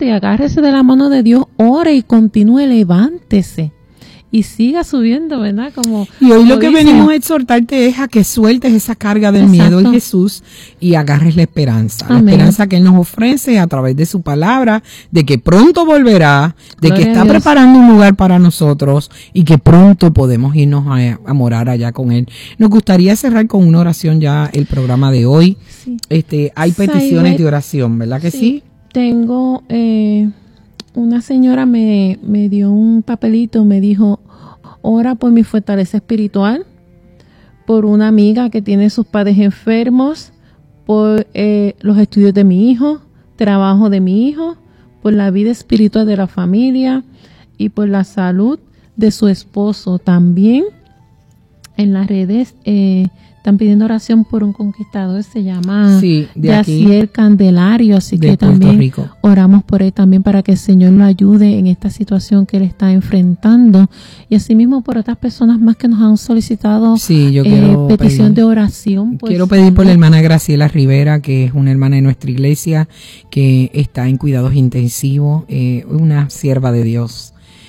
fuerte y agárrese de la mano de Dios, ore y continúe, levántese. Y siga subiendo, ¿verdad? Y hoy lo que venimos a exhortarte es a que sueltes esa carga del miedo en Jesús y agarres la esperanza. Amén. La esperanza que Él nos ofrece a través de su palabra, de que pronto volverá, de Gloria que está preparando un lugar para nosotros y que pronto podemos irnos a morar allá con Él. Nos gustaría cerrar con una oración ya el programa de hoy. Sí. Hay peticiones de oración, ¿verdad que sí? Tengo... una señora me dio un papelito, me dijo, ora por mi fortaleza espiritual, por una amiga que tiene sus padres enfermos, por los estudios de mi hijo, trabajo de mi hijo, por la vida espiritual de la familia y por la salud de su esposo. También en las redes están pidiendo oración por un conquistador, se llama Yaciel Candelario, así que también oramos por él también para que el Señor lo ayude en esta situación que él está enfrentando, y asimismo por otras personas más que nos han solicitado petición de oración. Pues, quiero pedir por la hermana Graciela Rivera, que es una hermana de nuestra iglesia, que está en cuidados intensivos, una sierva de Dios.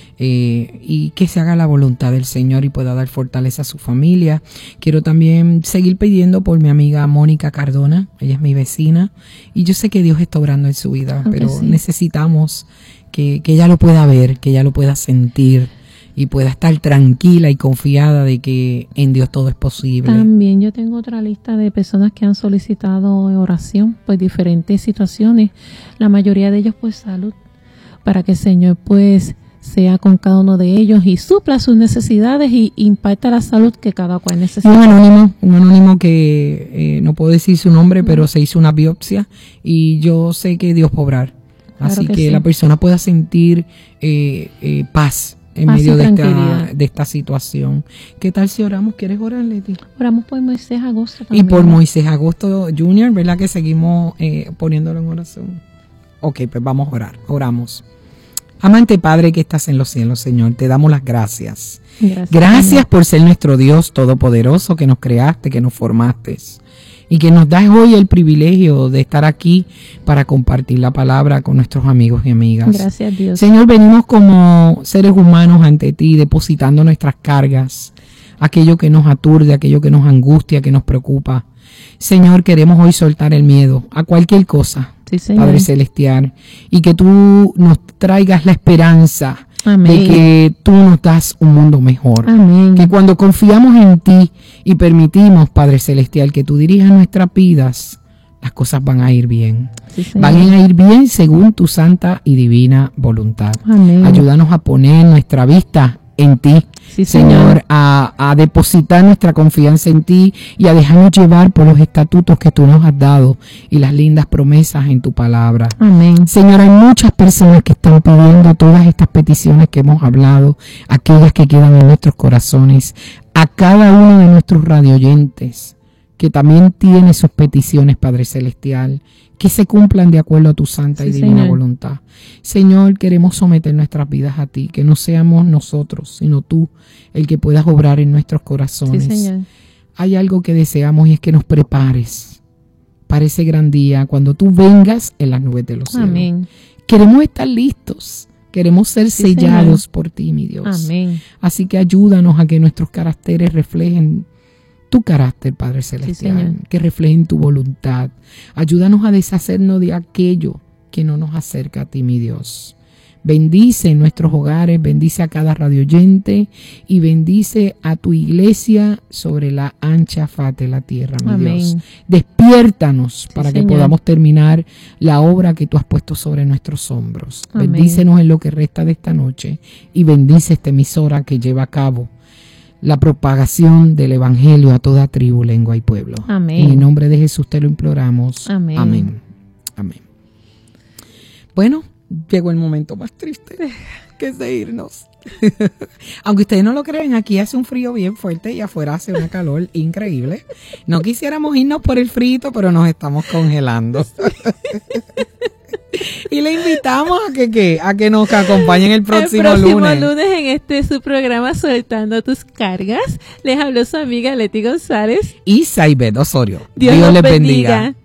Y que se haga la voluntad del Señor y pueda dar fortaleza a su familia. Quiero también seguir pidiendo por mi amiga Mónica Cardona, ella es mi vecina y yo sé que Dios está obrando en su vida, pero necesitamos que ella lo pueda ver, que ella lo pueda sentir y pueda estar tranquila y confiada de que en Dios todo es posible. También yo tengo otra lista de personas que han solicitado oración por diferentes situaciones, la mayoría de ellos por salud, para que el Señor pues sea con cada uno de ellos y supla sus necesidades y imparta la salud que cada cual necesita. Un anónimo que no puedo decir su nombre, pero se hizo una biopsia y yo sé que Dios va a obrar. Así que la persona pueda sentir paz en medio de esta situación. ¿Qué tal si oramos? ¿Quieres orar, Leti? Oramos por Moisés Agosto también. Y por Moisés Agosto Jr., ¿verdad? Que seguimos poniéndolo en oración. Ok, pues vamos a orar. Oramos. Amante Padre que estás en los cielos, Señor, te damos las gracias. Gracias por ser nuestro Dios todopoderoso, que nos creaste, que nos formaste y que nos das hoy el privilegio de estar aquí para compartir la palabra con nuestros amigos y amigas. Gracias, Dios. Señor, venimos como seres humanos ante ti, depositando nuestras cargas, aquello que nos aturde, aquello que nos angustia, que nos preocupa. Señor, queremos hoy soltar el miedo a cualquier cosa. Sí, Padre Celestial, y que tú nos traigas la esperanza Amén. De que tú nos das un mundo mejor. Amén. Que cuando confiamos en ti y permitimos, Padre Celestial, que tú dirijas nuestras vidas, las cosas van a ir bien. Sí, van a ir bien según tu santa y divina voluntad. Amén. Ayúdanos a poner nuestra vista en ti, sí, Señor, a depositar nuestra confianza en ti y a dejarnos llevar por los estatutos que tú nos has dado y las lindas promesas en tu palabra. Amén. Señor, hay muchas personas que están pidiendo todas estas peticiones que hemos hablado, aquellas que quedan en nuestros corazones, a cada uno de nuestros radioyentes que también tiene sus peticiones, Padre Celestial, que se cumplan de acuerdo a tu santa y divina voluntad. Señor, queremos someter nuestras vidas a ti, que no seamos nosotros, sino tú, el que puedas obrar en nuestros corazones. Sí, Señor. Hay algo que deseamos y es que nos prepares para ese gran día, cuando tú vengas en las nubes de los cielos. Amén. Queremos estar listos. Queremos ser sellados Señor. Por ti, mi Dios. Amén. Así que ayúdanos a que nuestros caracteres reflejen tu carácter, Padre Celestial, que reflejen tu voluntad. Ayúdanos a deshacernos de aquello que no nos acerca a ti, mi Dios. Bendice nuestros hogares, bendice a cada radioyente y bendice a tu iglesia sobre la ancha faz de la tierra, mi Amén. Dios. Despiértanos para que podamos terminar la obra que tú has puesto sobre nuestros hombros. Amén. Bendícenos en lo que resta de esta noche y bendice esta emisora que lleva a cabo la propagación del evangelio a toda tribu, lengua y pueblo. Amén. En el nombre de Jesús te lo imploramos. Amén. Amén. Amén. Bueno, llegó el momento más triste, que es de irnos. Aunque ustedes no lo creen, aquí hace un frío bien fuerte y afuera hace una calor increíble. No quisiéramos irnos por el frío, pero nos estamos congelando. Y le invitamos a que nos acompañen el próximo lunes en su programa Soltando Tus Cargas. Les habló su amiga Leti González y Saibet Osorio. Dios les bendiga.